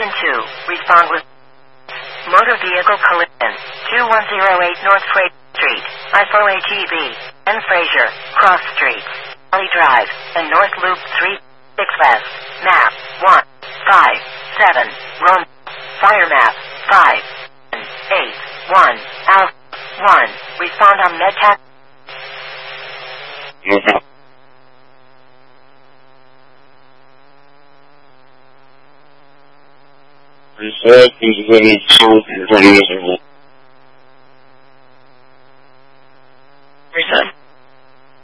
and 2, respond with motor vehicle collision, 2108 North Fraser Street, IFO-AGB, N. Fraser, Cross Street, Valley Drive, and North Loop 3, 6 West, map, 1, 5, 7, Rome, fire map, 5, 8, 1, Alpha, 1, respond on MedTac. Reset,